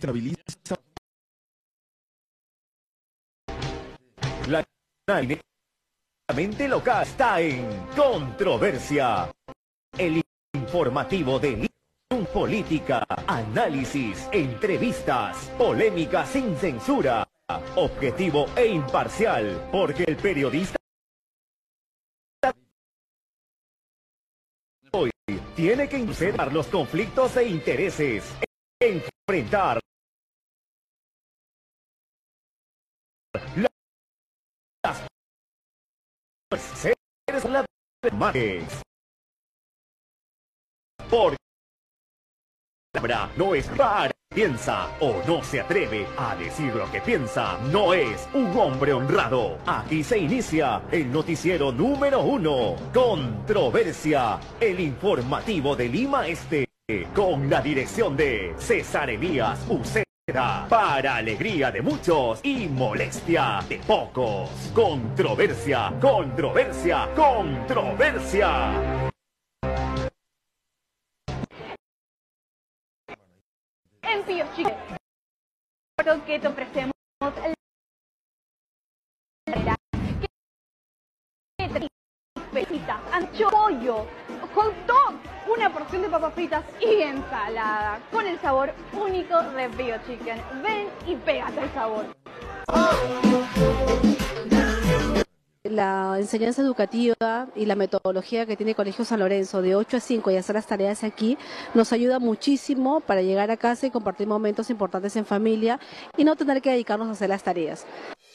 estabiliza la mente local. Está en Controversia, el informativo de política, análisis, entrevistas, polémica sin censura, objetivo e imparcial, porque el periodista hoy tiene que enfrentar los conflictos de intereses, enfrentar las seres humanos. Porque no es para piensa o no se atreve a decir lo que piensa, no es un hombre honrado. Aquí se inicia el noticiero número 1, Controversia, el informativo de Lima Este, con la dirección de César Elías Uceda, para alegría de muchos y molestia de pocos. Controversia, controversia, controversia. En Pío Chique, creo que te ofrecemos pesita, ancho, pollo, hot dog, una porción de papas fritas y ensalada, con el sabor único de Pío Chicken. Ven y pégate el sabor. La enseñanza educativa y la metodología que tiene Colegio San Lorenzo de 8 a 5 y hacer las tareas aquí nos ayuda muchísimo para llegar a casa y compartir momentos importantes en familia y no tener que dedicarnos a hacer las tareas.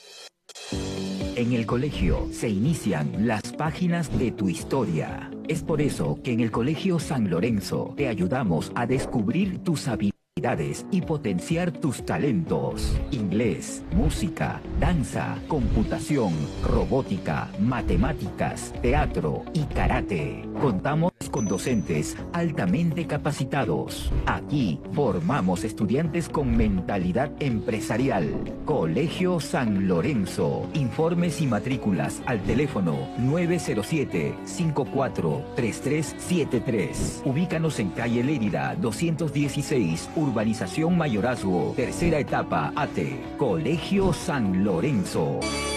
En el colegio se inician las páginas de tu historia. Es por eso que en el Colegio San Lorenzo te ayudamos a descubrir tus habilidades y potenciar tus talentos. Inglés, música, danza, computación, robótica, matemáticas, teatro y karate. Contamos con docentes altamente capacitados. Aquí formamos estudiantes con mentalidad empresarial. Colegio San Lorenzo. Informes y matrículas al teléfono 907-543373. Ubícanos en calle Lérida 216, Urbanización Mayorazgo, tercera etapa ATE. Colegio San Lorenzo.